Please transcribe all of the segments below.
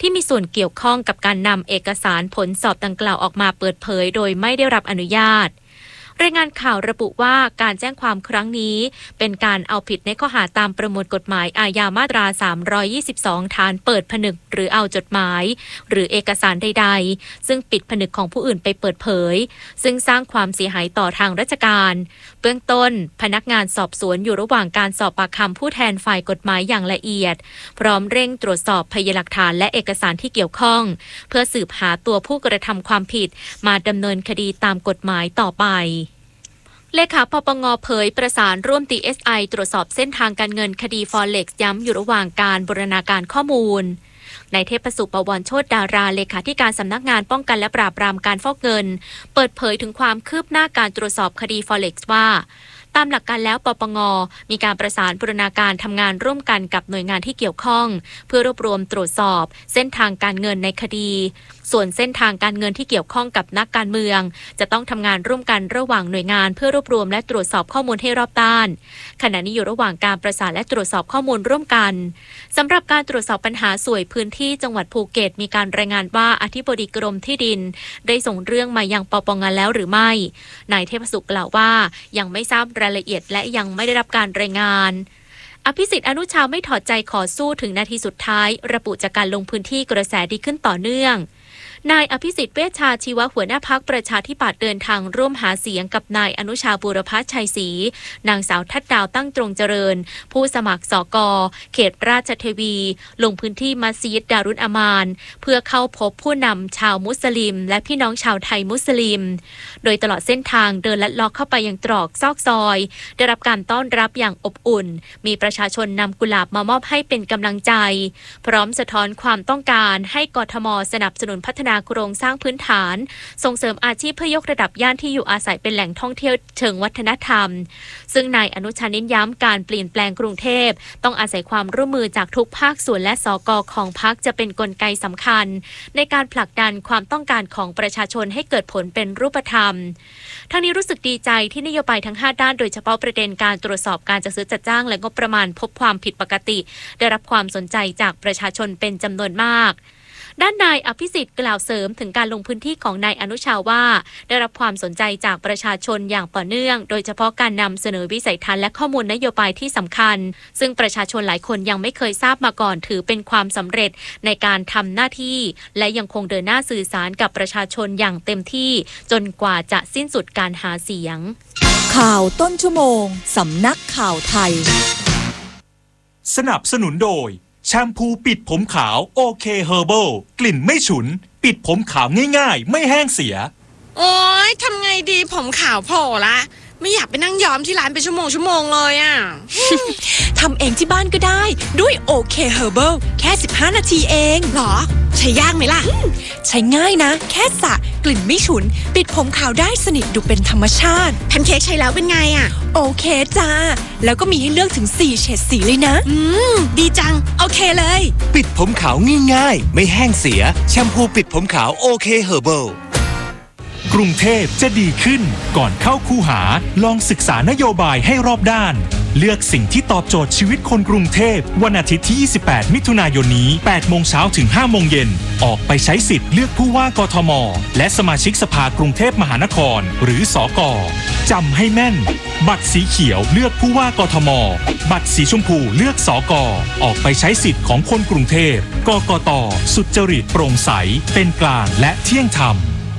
ที่มีส่วนเกี่ยวข้องกับการนำเอกสารผลสอบดังกล่าวออกมาเปิดเผยโดยไม่ได้รับอนุญาตรายงานข่าวระบุว่าการแจ้งความครั้งนี้เป็นการเอาผิดในข้อหาตามประมวลกฎหมายอาญามาตรา322ฐานเปิดผนึกหรือเอาจดหมายหรือเอกสารใดๆซึ่งปิดผนึกของผู้อื่นไปเปิดเผยซึ่งสร้างความเสียหายต่อทางราชการเบื้องต้นพนักงานสอบสวนอยู่ระหว่างการสอบปากคำผู้แทนฝ่ายกฎหมายอย่างละเอียดพร้อมเร่งตรวจสอบพยานหลักฐานและเอกสารที่เกี่ยวข้องเพื่อสืบหาตัวผู้กระทำความผิดมาดำเนินคดีตามกฎหมายต่อไปเลขาปปง.เผยประสานร่วม DSI ตรวจสอบเส้นทางการเงินคดี Forex ย้ำอยู่ระหว่างการบูรณาการข้อมูลนายเทพสุข บวรโชติดาราเลขาธิการสำนักงานป้องกันและปราบปรามการฟอกเงินเปิดเผยถึงความคืบหน้าการตรวจสอบคดี Forex ว่าตามหลักการแล้วปปง.มีการประสานบูรณาการทำงานร่วมกันกับหน่วยงานที่เกี่ยวข้องเพื่อรวบรวมตรวจสอบเส้นทางการเงินในคดีส่วนเส้นทางการเงินที่เกี่ยวข้องกับนักการเมืองจะต้องทำงานร่วมกันระหว่างหน่วยงานเพื่อรวบรวมและตรวจสอบข้อมูลให้รอบด้านขณะนี้อยู่ระหว่างการประสานและตรวจสอบข้อมูลร่วมกันสำหรับการตรวจสอบปัญหาสวยพื้นที่จังหวัดภูเก็ตมีการรายงานว่าอธิบดีกรมที่ดินได้ส่งเรื่องมายังปปง.แล้วหรือไม่นายเทพสุขกล่าวว่ายังไม่ทราบรายละเอียดและยังไม่ได้รับการรายงานอภิสิทธิ์อนุชาไม่ถอดใจขอสู้ถึงนาทีสุดท้ายระบุจากการลงพื้นที่กระแสดีขึ้นต่อเนื่องนายอภิสิทธิ์เวชชาชีวะหัวหน้าพรรคประชาธิปัตย์เดินทางร่วมหาเสียงกับนายอนุชาบูรพชัยศรีนางสาวทัดดาวตั้งตรงเจริญผู้สมัครสก.เขตราชเทวีลงพื้นที่มัสยิดดารุนอามานเพื่อเข้าพบผู้นำชาวมุสลิมและพี่น้องชาวไทยมุสลิมโดยตลอดเส้นทางเดินลัดเลาะเข้าไปยังตรอกซอกซอยได้รับการต้อนรับอย่างอบอุ่นมีประชาชนนำกุหลาบมามอบให้เป็นกำลังใจพร้อมสะท้อนความต้องการให้กทม.สนับสนุนพัฒนาโครงสร้างพื้นฐานส่งเสริมอาชีพเพื่อยกระดับย่านที่อยู่อาศัยเป็นแหล่งท่องเที่ยวเชิงวัฒนธรรมซึ่งนายอนุชาเน้นย้ำการเปลี่ยนแปลงกรุงเทพต้องอาศัยความร่วมมือจากทุกภาคส่วนและสก.ของพรรคจะเป็นกลไกสำคัญในการผลักดันความต้องการของประชาชนให้เกิดผลเป็นรูปธรรมทั้งนี้รู้สึกดีใจที่นโยบายทั้ง5ด้านโดยเฉพาะประเด็นการตรวจสอบการจัดซื้อจัดจ้างและงบประมาณพบความผิดปกติได้รับความสนใจจากประชาชนเป็นจำนวนมากด้านนายอภิสิทธิ์กล่าวเสริมถึงการลงพื้นที่ของนายอนุชาว่าได้รับความสนใจจากประชาชนอย่างต่อเนื่องโดยเฉพาะการนำเสนอวิสัยทัศน์และข้อมูลนโยบายที่สำคัญซึ่งประชาชนหลายคนยังไม่เคยทราบมาก่อนถือเป็นความสำเร็จในการทำหน้าที่และยังคงเดินหน้าสื่อสารกับประชาชนอย่างเต็มที่จนกว่าจะสิ้นสุดการหาเสียงข่าวต้นชั่วโมงสำนักข่าวไทยสนับสนุนโดยแชมพูปิดผมขาวโอเคเฮอร์เบิลกลิ่นไม่ฉุนปิดผมขาวง่ายๆไม่แห้งเสียโอ๊ยทำไงดีผมขาวโผล่ละไม่อยากไปนั่งย้อมที่ร้านเป็นชั่วโมงเลยอ่ะทำเองที่บ้านก็ได้ด้วยโอเคเฮอร์เบิลแค่15นาทีเองหรอใช้ยากไหมล่ะใช้ง่ายนะแค่สระกลิ่นไม่ฉุนปิดผมขาวได้สนิทดูเป็นธรรมชาติแพนเค้กใช้แล้วเป็นไงอ่ะโอเคจ้าแล้วก็มีให้เลือกถึง4เฉดสีเลยนะดีจังโอเคเลยปิดผมขาวง่ายๆไม่แห้งเสียแชมพูปิดผมขาวโอเคเฮอร์เบิลกรุงเทพจะดีขึ้นก่อนเข้าคูหาลองศึกษานโยบายให้รอบด้านเลือกสิ่งที่ตอบโจทย์ชีวิตคนกรุงเทพวันอาทิตย์ที่28มิถุนายนนี้8โมงเช้าถึง5โมงเย็นออกไปใช้สิทธิ์เลือกผู้ว่ากทมและสมาชิกสภากรุงเทพมหานครหรือสก.จำให้แม่นบัตรสีเขียวเลือกผู้ว่ากทมบัตรสีชมพูเลือกสก.ออกไปใช้สิทธิ์ของคนกรุงเทพกกต.สุจริตโปร่งใสเป็นกลางและเที่ยงธรรม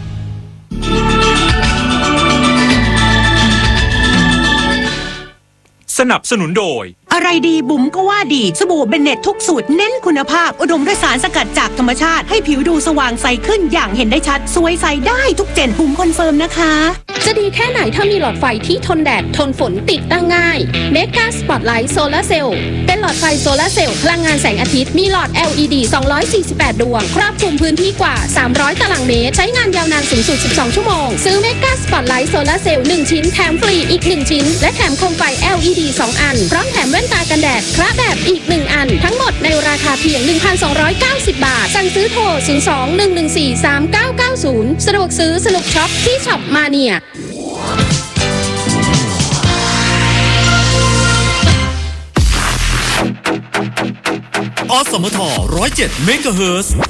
สนับสนุนโดยอะไรดีบุ๋มก็ว่าดีสบู่เบนเน็ตทุกสูตรเน้นคุณภาพอุดมด้วยสารสกัดจากธรรมชาติให้ผิวดูสว่างใสขึ้นอย่างเห็นได้ชัดสวยใสได้ทุกเจนบุ๋มคอนเฟิร์มนะคะจะดีแค่ไหนถ้ามีหลอดไฟที่ทนแดดทนฝนติดตั้งง่ายเมกาสปอตไลท์โซลาร์เซลล์เป็นหลอดไฟโซลาร์เซลล์พลังงานแสงอาทิตย์มีหลอด LED 248ดวงครอบคลุมพื้นที่กว่า300ตารางเมตรใช้งานยาวนานสูงสุด12ชั่วโมงซื้อเมกาสปอตไลท์โซลาร์เซลล์1ชิ้นแถมฟรีอีก1ชิ้นและแถมโคมไฟ LED 2อันพร้อมแถมแว่นตากันแดดพระแบบอีก1อันทั้งหมดในราคาเพียง 1,290 บาทสั่งซื้อโทร 02-114-3990 สะดวกซื้อสนุกช็อปที่ช็อปมาเนียอสมท107 เมกะเฮิรตซ์